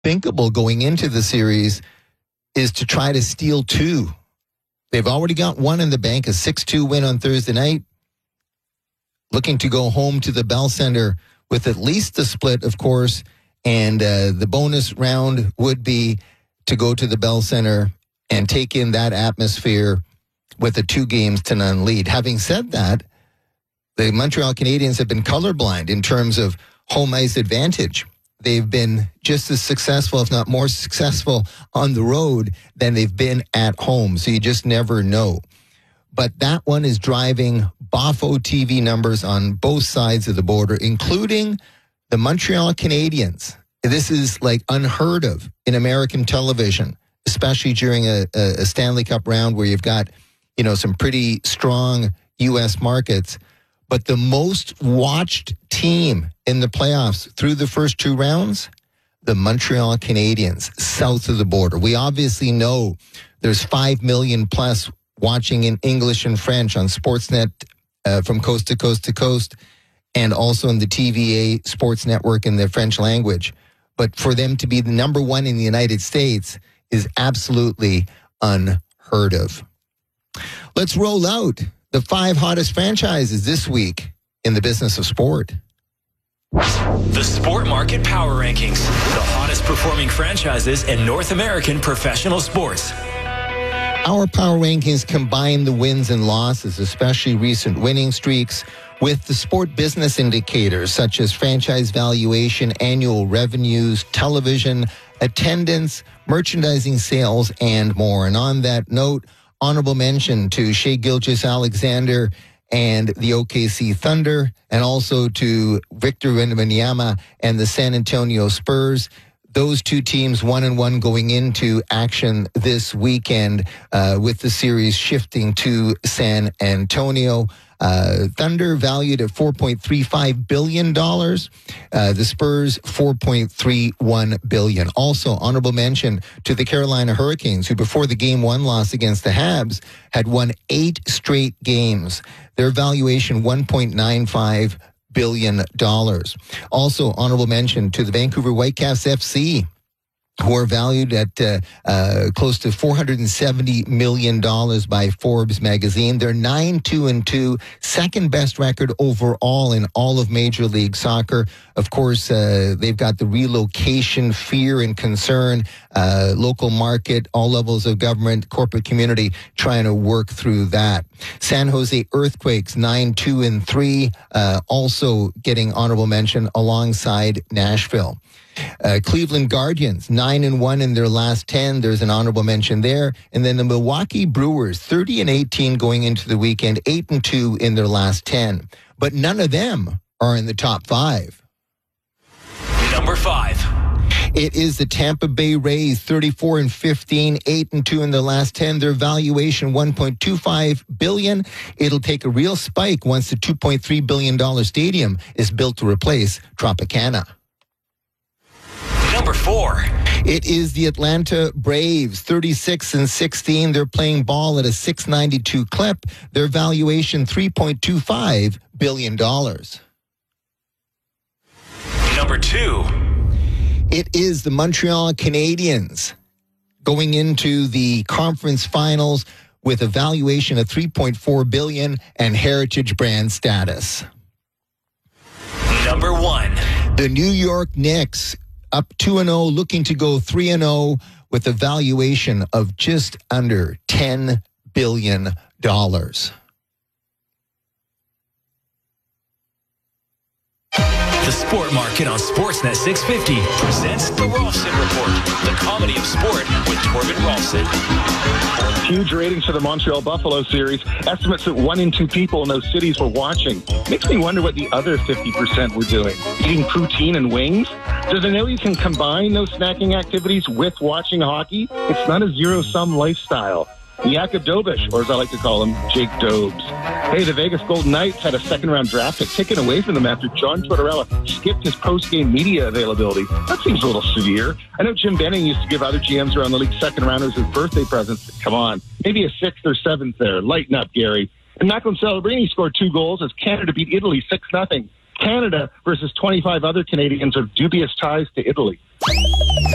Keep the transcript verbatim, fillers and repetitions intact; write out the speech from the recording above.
unthinkable going into the series is to try to steal two. They've already got one in the bank, a six two win on Thursday night. Looking to go home to the Bell Center with at least the split, of course. And uh, the bonus round would be to go to the Bell Center and take in that atmosphere with a two games to none lead. Having said that, the Montreal Canadiens have been colorblind in terms of home ice advantage. They've been just as successful, if not more successful, on the road than they've been at home. So you just never know. But that one is driving Boffo T V numbers on both sides of the border, including the Montreal Canadiens. This is like unheard of in American television, especially during a, a Stanley Cup round where you've got, you know, some pretty strong U S markets. But the most watched team in the playoffs through the first two rounds, the Montreal Canadiens, south of the border. We obviously know there's five million plus watching in English and French on Sportsnet uh, from coast to coast to coast, and also in the T V A Sports Network in the French language. But for them to be the number one in the United States is absolutely unheard of. Let's roll out the five hottest franchises this week in the business of sport. The Sport Market Power Rankings, the hottest performing franchises in North American professional sports. Our power rankings combine the wins and losses, especially recent winning streaks, with the sport business indicators such as franchise valuation, annual revenues, television, attendance, merchandising sales, and more. And on that note, honorable mention to Shai Gilgeous-Alexander and the O K C Thunder, and also to Victor Wembanyama and the San Antonio Spurs. Those two teams one and one going into action this weekend, uh, with the series shifting to San Antonio. Uh, Thunder valued at four point three five billion dollars. Uh, the Spurs, four point three one billion dollars. Also, honorable mention to the Carolina Hurricanes, who before the game one loss against the Habs had won eight straight games. Their valuation, one point nine five billion dollars. Also, honorable mention to the Vancouver Whitecaps F C, who are valued at uh, uh, close to four hundred seventy million dollars by Forbes magazine. They're nine two and two, second best record overall in all of Major League Soccer. Of course, uh, they've got the relocation fear and concern, uh, local market, all levels of government, corporate community trying to work through that. San Jose Earthquakes, nine two and three, uh, also getting honorable mention alongside Nashville. Uh, Cleveland Guardians, nine and one in their last ten. There's an honorable mention there. And then the Milwaukee Brewers, thirty and eighteen going into the weekend, eight and two in their last ten. But none of them are in the top five. Number five. It is the Tampa Bay Rays, thirty-four and fifteen, eight and two in their last ten. Their valuation, one point two five billion dollars. It'll take a real spike once the two point three billion dollars stadium is built to replace Tropicana. Number four. It is the Atlanta Braves, thirty-six and sixteen. They're playing ball at a six ninety-two clip. Their valuation, three point two five billion dollars. Number two. It is the Montreal Canadiens going into the conference finals with a valuation of three point four billion dollars and heritage brand status. Number one. The New York Knicks, up two and oh, looking to go three and oh with a valuation of just under ten billion dollars. The Sport Market on Sportsnet six fifty presents the Rolfson Report, the comedy of sport with Torben Rolfson. Huge ratings for the Montreal Buffalo series. Estimates that one in two people in those cities were watching. Makes me wonder what the other fifty percent were doing. Eating poutine and wings? Do they know you can combine those snacking activities with watching hockey? It's not a zero-sum lifestyle. Jakub Dobish, or as I like to call him, Jake Dobes. Hey, the Vegas Golden Knights had a second-round draft pick taken away from them after John Tortorella skipped his post-game media availability. That seems a little severe. I know Jim Benning used to give other G Ms around the league second-rounders as birthday presents. Come on. Maybe a sixth or seventh there. Lighten up, Gary. And Macklin Celebrini scored two goals as Canada beat Italy six nothing. Canada versus twenty-five other Canadians of dubious ties to Italy.